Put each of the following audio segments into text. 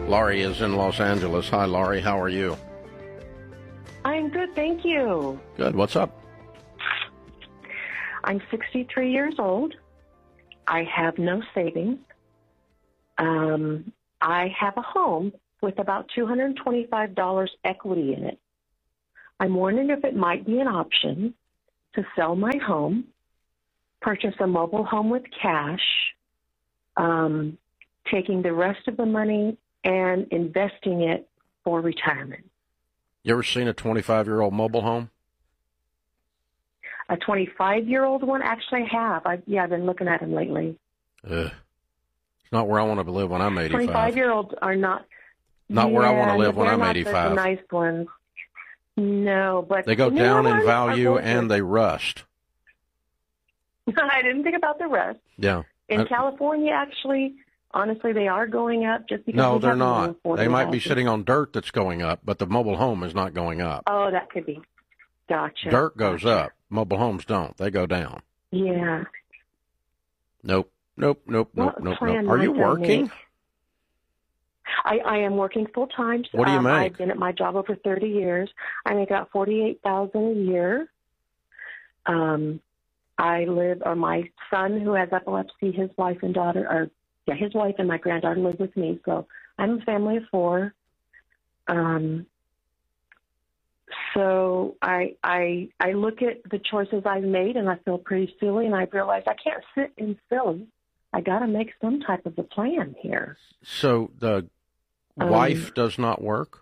Laurie is in Los Angeles. Hi, Laurie. How are you? I'm good, thank you. Good. What's up? I'm 63 years old. I have no savings. I have a home with about $225 equity in it. I'm wondering if it might be an option to sell my home, purchase a mobile home with cash, taking the rest of the money and investing it for retirement. You ever seen a 25-year-old mobile home? A 25-year-old one? Actually, I have. I've been looking at them lately. It's not where I want to live when I'm 85. 25-year-olds are not. Not where I want to live when I'm 85. They're not the nice ones. No, but they go down in value and they rust. I didn't think about the rust. Yeah. In California, actually, honestly, they are going up just because. No, they're not. They might be sitting on dirt that's going up, but the mobile home is not going up. Oh, that could be. Gotcha. Dirt goes up. Mobile homes don't. They go down. Yeah. Nope. Are you working? I am working full time. What do you make? I've been at my job over 30 years. I make about $48,000 a year. My son who has epilepsy, his wife and my granddaughter live with me. So I'm a family of four. So I look at the choices I've made and I feel pretty silly, and I realize I can't sit in silly. I got to make some type of a plan here. So the wife does not work?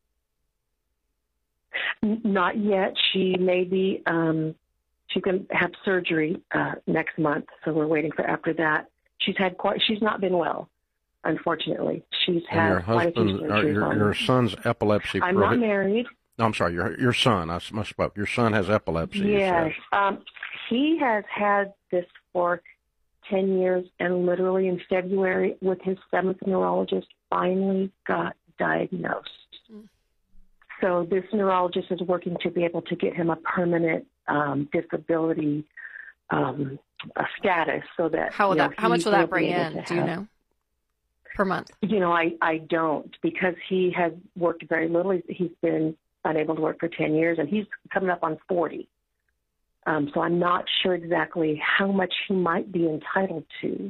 Not yet. She may be, she's going to have surgery next month, so we're waiting for after that. She's not been well, unfortunately. She's had quite a few surgeries. Your son's epilepsy. I'm not married. No, I'm sorry, your son. I misspoke. Your son has epilepsy. Yes. He has had this for 10 years, and literally in February, with his seventh neurologist, finally got diagnosed. So this neurologist is working to be able to get him a permanent disability status, so that how much will that bring in? Do you know? Per month? I don't, because he has worked very little. He's been unable to work for 10 years, and he's coming up on 40. So I'm not sure exactly how much he might be entitled to.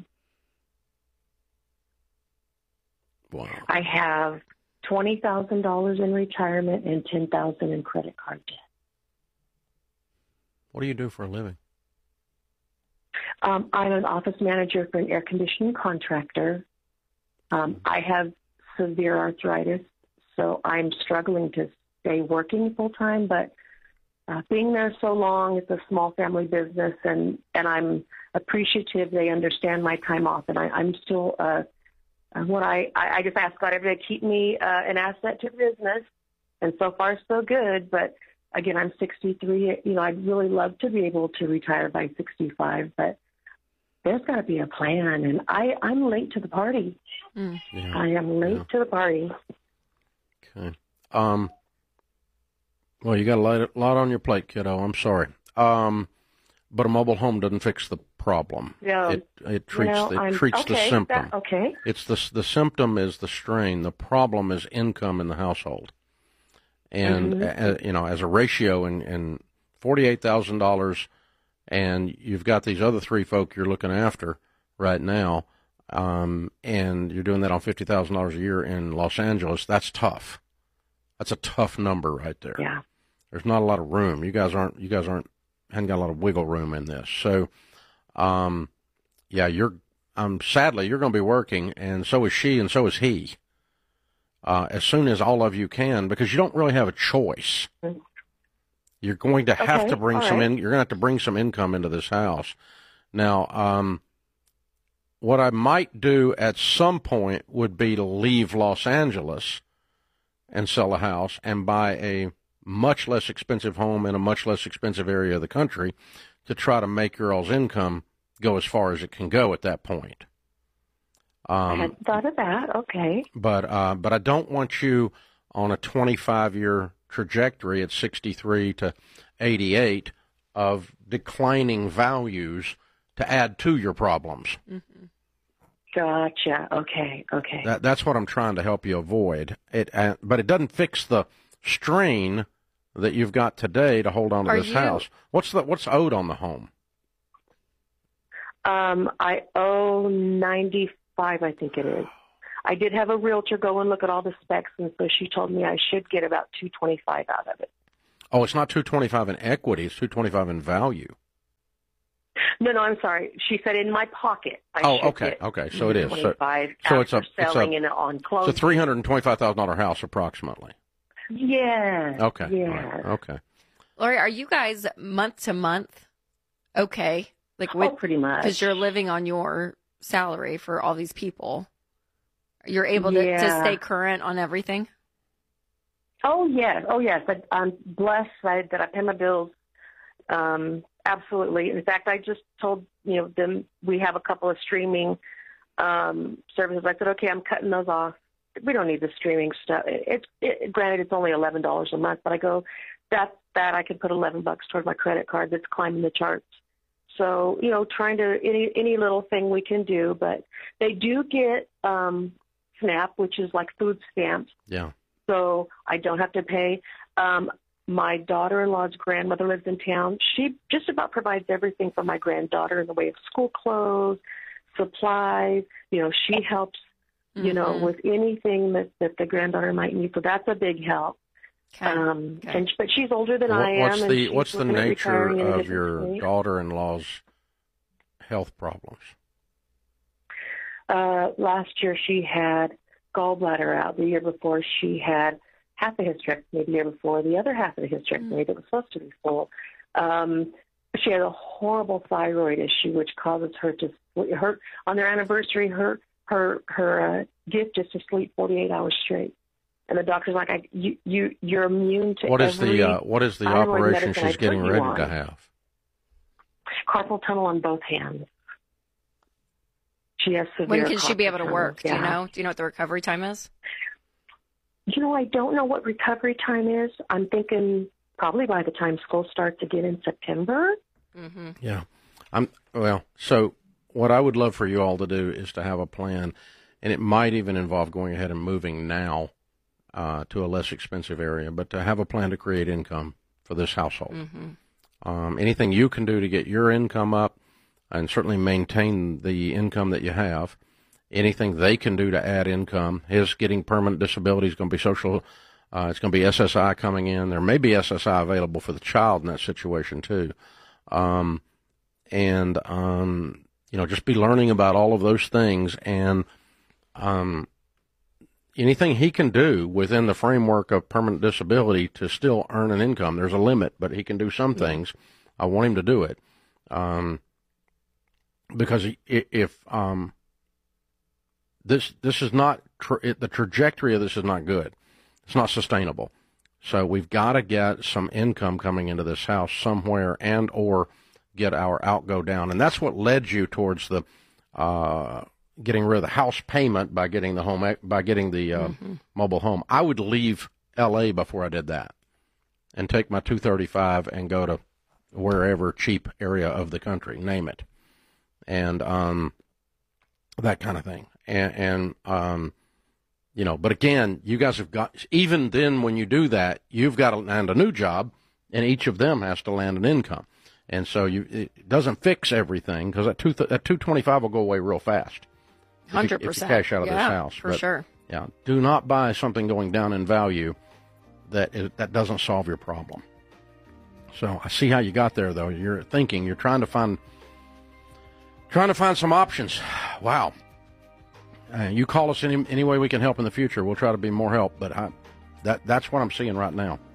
Wow. I have $20,000 in retirement and $10,000 in credit card debt. What do you do for a living? I'm an office manager for an air conditioning contractor. I have severe arthritis, so I'm struggling to stay working full time, but being there so long, it's a small family business, and I'm appreciative they understand my time off, and I'm still I just ask God every day to keep me an asset to business, and so far so good. But again, I'm 63. I'd really love to be able to retire by 65, but there's got to be a plan, and I'm late to the party. Yeah. I am late to the party. Okay. Well, you got a lot on your plate, kiddo. I'm sorry. But a mobile home doesn't fix the problem. No. It treats the symptom. Okay. It's the symptom is the strain. The problem is income in the household. And as a ratio in $48,000, and you've got these other three folk you're looking after right now, and you're doing that on $50,000 a year in Los Angeles. That's tough. That's a tough number right there. Yeah. There's not a lot of room. You guys hadn't got a lot of wiggle room in this. So, sadly, you're going to be working, and so is she, and so is he. As soon as all of you can, because you don't really have a choice. You're going to have to bring you're going to have to bring some income into this house. Now, what I might do at some point would be to leave Los Angeles and sell a house and buy a much less expensive home in a much less expensive area of the country to try to make your all's income go as far as it can go at that point. I hadn't thought of that. Okay. But I don't want you on a 25-year trajectory at 63 to 88 of declining values to add to your problems. Mm-hmm. Gotcha. Okay. That's what I'm trying to help you avoid. But it doesn't fix the strain that you've got today to hold on to this house. What's owed on the home? I owe $95, I think it is. I did have a realtor go and look at all the specs, and so she told me I should get about $225 out of it. Oh, it's not $225 in equity; it's $225 in value. No, I'm sorry. She said in my pocket. Okay. So it is. So it's on closing. It's a $325,000 house, approximately. Yeah. Okay. Yeah. Right. Okay. Lori, are you guys month to month? Okay. Pretty much. Because you're living on your salary for all these people. You're able to stay current on everything? Oh, yes. I'm blessed that I pay my bills. Absolutely. In fact, I just told them we have a couple of streaming services. I said, okay, I'm cutting those off. We don't need the streaming stuff. Granted, it's only $11 a month, but I go, that I could put $11 toward my credit card that's climbing the charts. So, trying to any little thing we can do, but they do get SNAP, which is like food stamps. Yeah. So I don't have to pay. My daughter-in-law's grandmother lives in town. She just about provides everything for my granddaughter in the way of school clothes, supplies. She helps, with anything that the granddaughter might need. So that's a big help. Okay. But she's older than I am. What's the nature of your daughter-in-law's health problems? Last year she had gallbladder out. The year before she had half a hysterectomy. The year before the other half of the hysterectomy that was supposed to be full. She had a horrible thyroid issue, which causes her to on their anniversary. Her gift is to sleep 48 hours straight. And the doctor's like, you're immune to what is the operation she's getting ready to have? Carpal tunnel on both hands. She has severe. When can she be able to work? Yeah. Do you know what the recovery time is? I don't know what recovery time is. I'm thinking probably by the time school starts again in September. Mm-hmm. Yeah. So what I would love for you all to do is to have a plan, and it might even involve going ahead and moving now to a less expensive area, but to have a plan to create income for this household. Mm-hmm. Anything you can do to get your income up and certainly maintain the income that you have. Anything they can do to add income. His getting permanent disability is going to be social. It's going to be SSI coming in. There may be SSI available for the child in that situation too. Just be learning about all of those things, and anything he can do within the framework of permanent disability to still earn an income. There's a limit, but he can do some things. I want him to do it. Because if this is not the trajectory of this is not good. It's not sustainable. So we've got to get some income coming into this house somewhere, and or get our outgo down. And that's what led you towards the getting rid of the house payment by getting the mobile home. I would leave L.A. before I did that, and take my $235 and go to wherever cheap area of the country, name it, and that kind of thing. But again, you guys have got, even then when you do that, you've got to land a new job, and each of them has to land an income. And so it doesn't fix everything, because that $225 will go away real fast. 100%. If you cash out of this house. For sure. Yeah. Do not buy something going down in value that doesn't solve your problem. So I see how you got there, though. You're thinking, you're trying to find some options. Wow. You call us any way we can help in the future. We'll try to be more help, but that's what I'm seeing right now.